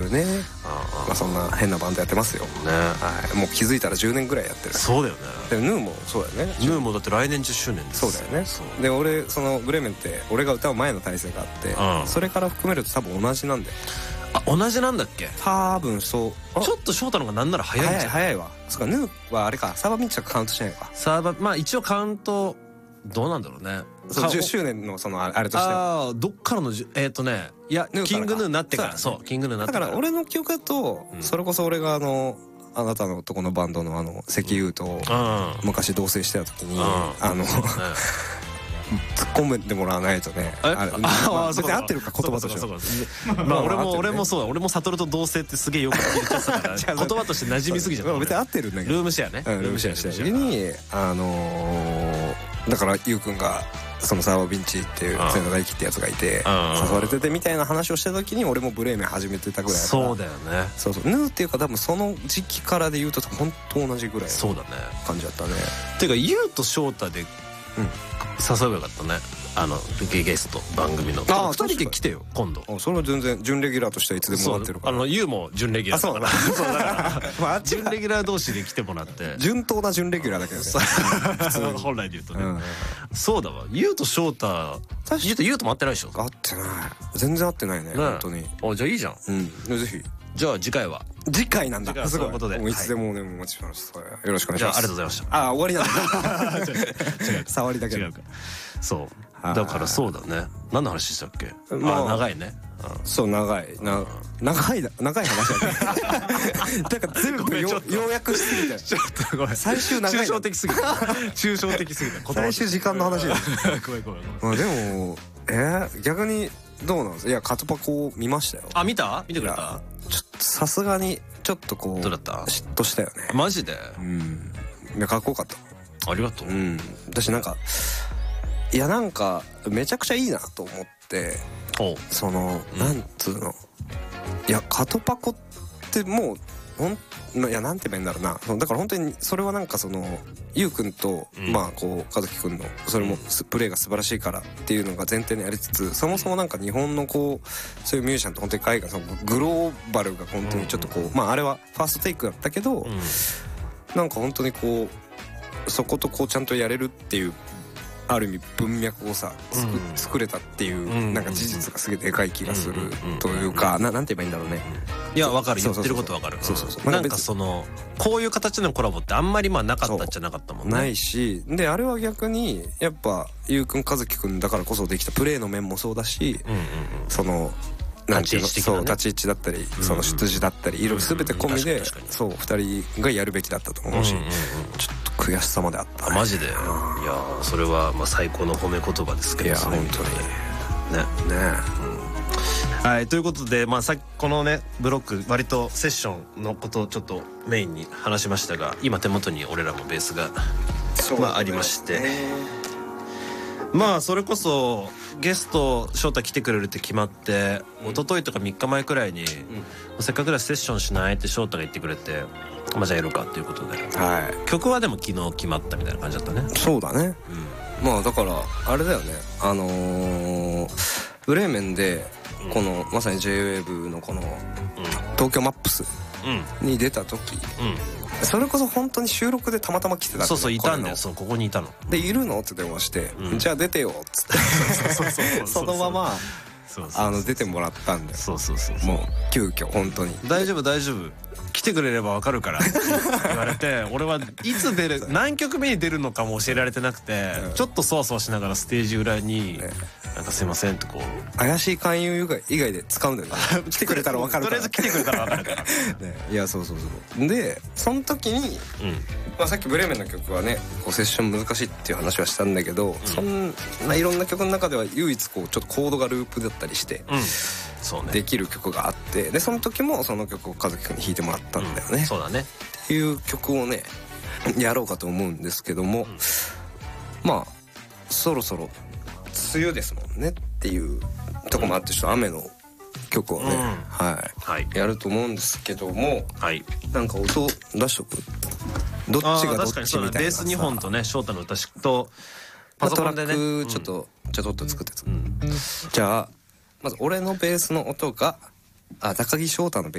ね。まあそんな変なバンドやってますよね。はい、もう気づいたら10年ぐらいやってる。 そうだよね。 でヌーもそうだよね。 ヌーもだって来年10周年です。 そうだよね。で俺そのブレーメンって俺が歌う前の体制があって、それから含めると多分同じなんだよ。 あ、同じなんだっけ。 多分そう。 ちょっと翔太のがなんなら早いんじゃない。 早いわ。そうか、ヌーはあれか、サーバーミンチはカウントしないか。 サーバー、まあ一応カウントどうなんだろうね。 そう10周年のそのあれとして。 ああ、どっからのいやキングヌーになってから。そうキングヌーになってから。 だから俺の記憶だと、それこそ俺があなたのとこのバンドの石油と昔同棲してた時に突っ込んでもらわないとね。別に合ってるか言葉としては。 まあ俺もそうだ。俺も悟と同棲ってすげえよく聞いてたから言葉として馴染みすぎちゃった。 別に合ってるんだけど。 ルームシェアね。 ルームシェアした時にだからゆうくんがそのサーバービンチっていう千田大輝ってやつがいて誘われててみたいな話をした時に俺もブレーメン始めてたぐらいだから。 そうだよね。 そうヌーっていうか多分その時期からで言うと本当同じぐらいの感じだったね。 ていうかゆうと翔太で誘えばよかったね。ゲスト番組の2人で来てよ今度。 それは全然準レギュラーとしてはいつでも待ってるから。 ユウも準レギュラーだから。そうだから準レギュラー同士で来てもらって。 順当な準レギュラーだけどね。 本来で言うとね。そうだわ。ユウと翔太、ユウとも会ってないでしょ。 会ってない。全然会ってないね本当に。 じゃあいいじゃん。 ぜひ。 じゃあ次回は。 次回なんだ。 そういうことで。 いつでもねお待ちしてます。よろしくお願いします。 じゃあありがとうございました。 終わりなんだ。違う。触りだけ。違うか。 そう。だからそうだね。何の話したっけ。長いね。 そう長い話だね。だから全部要約しすぎて。ちょっとごめん。最終長い。抽象的すぎた。抽象的すぎた。最終時間の話だ。 ごめん。 でも逆にどうなんですか。いやカトパコ見ましたよ。 見た？見てくれた？ ちょっとさすがにちょっとこうどうだった？ 嫉妬したよね。 マジで？ いやかっこよかった。 ありがとう。 私なんかめちゃくちゃいいなと思って、なんつうの、いやカトパコってもういやなんて言えばいいんだろうな。だから本当にそれはなんかゆうくんとまあこう和樹くんのそれもプレーが素晴らしいからっていうのが前提にありつつ、そもそもなんか日本のこうそういうミュージシャンって本当に海外グローバルが本当にちょっとこうあれはファーストテイクだったけど、なんか本当にこうそことこうちゃんとやれるっていうある意味文脈をさ作れたっていうなんか事実がすげえでかい気がするというか、なんて言えばいいんだろうね。 いや分かる、言ってること分かる。なんかこういう形のコラボってあんまりなかったじゃなかったもんね。 ないし、であれは逆にやっぱゆうくん和樹くんだからこそできたプレーの面もそうだし、なんていうの、そう立ち位置だったりその出自だったりいろいろ全て込みでそう2人がやるべきだったと思うし、ちょっと悔しさまであった。 マジで。いやそれは最高の褒め言葉ですけど。 いや本当にね。 はい、ということでさっきこのねブロック割とセッションのことをちょっとメインに話しましたが、今手元に俺らもベースがありまして、それこそゲスト翔太来てくれるって決まって一昨日とか3日前くらいにせっかくだしセッションしないって翔太が言ってくれて、じゃあやるかっていうことで、曲はでも昨日決まったみたいな感じだったね。 そうだね。だからあれだよね、ブレーメンでこのまさに JWAVE のこの東京マップスに出た時、それこそ本当に収録でたまたま来てた。 そういたんだよ。そうここにいたので、いるのって電話してじゃあ出てよっつってそのまま出てもらったんだよ。もう急遽本当に大丈夫来てくれれば分かるからって言われて、俺はいつ出る何曲目に出るのかも教えられてなくて、ちょっとそわそわしながらステージ裏になんかすいませんってこう怪しい勧誘以外で使うんだよね。来てくれたら分かるから。 とりあえず来てくれたら分かるからいやそうでその時にさっきブレーメンの曲はねこうセッション難しいっていう話はしたんだけど、そんないろんな曲の中では唯一こうちょっとコードがループだったりしてできる曲があって、でその時もその曲を和樹くんに弾いてもらったんだよね。 そうだね。 っていう曲をねやろうかと思うんですけども、そろそろ梅雨ですもんねっていうとこもあって、ちょっと雨の曲をねやると思うんですけども、なんか音出しとく。どっちがどっちみたいなさ。 ベース2本とね翔太の歌とパソコンでねトラックちょっと作ってじゃあまず俺のベースの音が高木翔太のベース